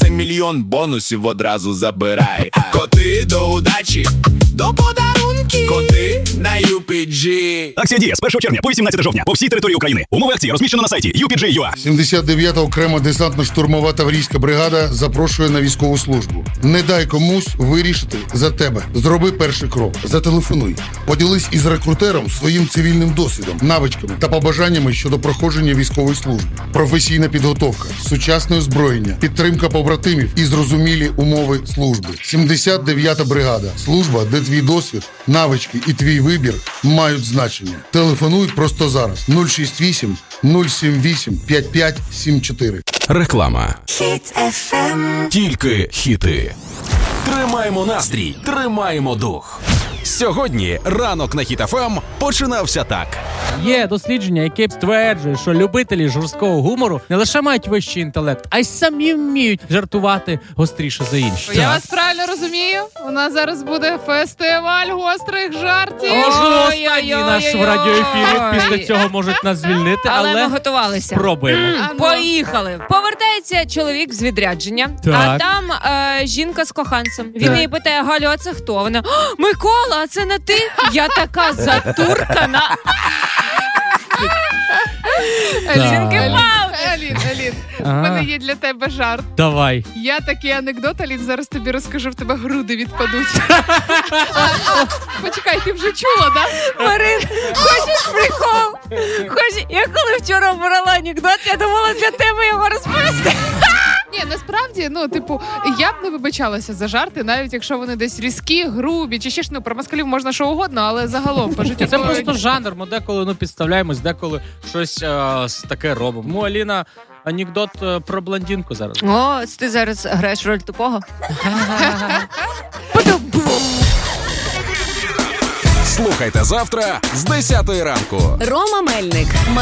це мільйон бонусів одразу забирай. Коти до удачі, до подарунків. Коти на UPG. Акція діє з 1 червня по 18 жовтня по всій території України. Умови акції розміщено на сайті UPG.ua. 79-та окрема десантно-штурмова таврійська бригада запрошує на військову службу. Не дай комусь вирішити за тебе. Зроби перший крок. Зателефонуй. Поділись із рекрутером своїм цивільним досвідом, навичками та побажаннями щодо проходження військової служби. Професійна підготовка, сучасне озброєння, підтримка побратимів і зрозумілі умови служби. 79-та бригада. Служба, де твій досвід, навички і твій вибір мають значення. Телефонуй просто зараз. 068 078 5574. Реклама. Хіт FM. Тільки хіти. Тримаємо настрій, тримаємо дух. Сьогодні ранок на Хіт ФМ починався так. Є дослідження, яке стверджує, що любителі жорсткого гумору не лише мають вищий інтелект, а й самі вміють жартувати гостріше за інших. Я вас правильно розумію? У нас зараз буде фестиваль гострих жартів. Може, останній наш в радіоефірі. Після цього можуть нас звільнити, Але ми але готувалися. спробуємо. Поїхали. Повертається чоловік з відрядження, а Так. там жінка з коханцем. Він Так. її питає: Галю, а це хто? Вона: Микола, а це не ти? Я така затуркана. Жінки мав. Алін, Ага. в мене є для тебе жарт. Давай. Я такий анекдот, Алін, зараз тобі розкажу, в тебе груди відпадуть. Почекай, ти вже чула, да? Марин, хочеш прикол? Я коли вчора брала анекдот, я думала для тебе його розповісти. Ні, насправді, я б не вибачалася за жарти, навіть якщо вони десь різкі, грубі, чи ще ж, про москалів можна що угодно, але загалом по життю. Це просто жанр, ми деколи підставляємось, деколи щось таке робимо. Ну, Аліна, анекдот про блондинку зараз. О, ти зараз граєш роль тупого? Слухайте завтра з 10 ранку. Рома Мельник.